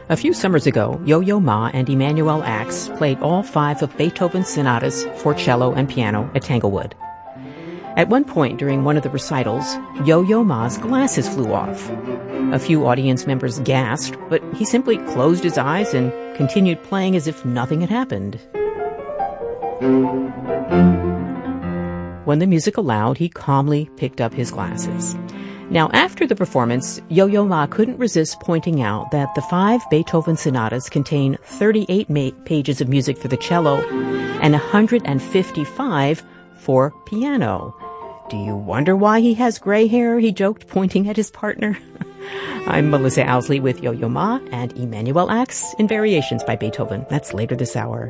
A few summers ago, Yo-Yo Ma and Emanuel Ax played all 5 of Beethoven's sonatas for cello and piano at Tanglewood. At one point during one of the recitals, Yo-Yo Ma's glasses flew off. A few audience members gasped, but he simply closed his eyes and continued playing as if nothing had happened. When the music allowed, he calmly picked up his glasses. Now, after the performance, Yo-Yo Ma couldn't resist pointing out that the 5 Beethoven sonatas contain 38 pages of music for the cello and 155 for piano. Do you wonder why he has gray hair? He joked, pointing at his partner. I'm Melissa Owsley with Yo-Yo Ma and Emanuel Ax in Variations by Beethoven. That's later this hour.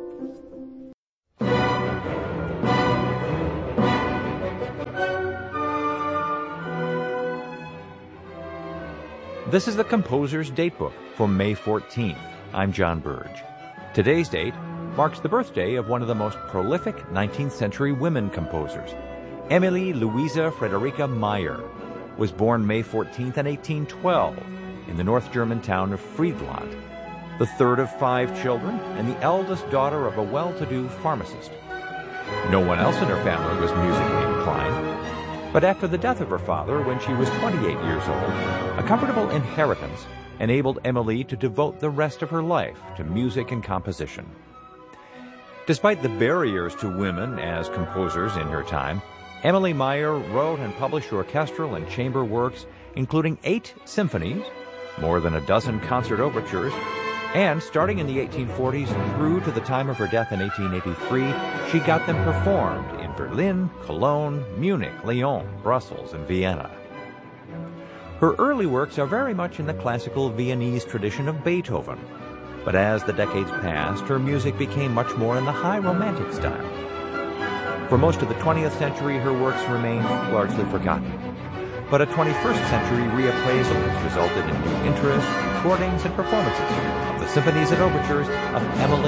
This is the Composer's Datebook for May 14th. I'm John Burge. Today's date marks the birthday of one of the most prolific 19th century women composers. Emilie Louisa Friederike Meyer was born May 14th in 1812 in the North German town of Friedland, the third of 5 children and the eldest daughter of a well-to-do pharmacist. No one else in her family was musically inclined. But after the death of her father, when she was 28 years old, a comfortable inheritance enabled Emilie to devote the rest of her life to music and composition. Despite the barriers to women as composers in her time, Emilie Meyer wrote and published orchestral and chamber works, including 8 symphonies, more than a dozen concert overtures, and starting in the 1840s through to the time of her death in 1883, she got them performed in Berlin, Cologne, Munich, Lyon, Brussels, and Vienna. Her early works are very much in the classical Viennese tradition of Beethoven, but as the decades passed, her music became much more in the high romantic style. For most of the 20th century, her works remained largely forgotten. But a 21st century reappraisal has resulted in new interests, recordings, and performances of the symphonies and overtures of Emilie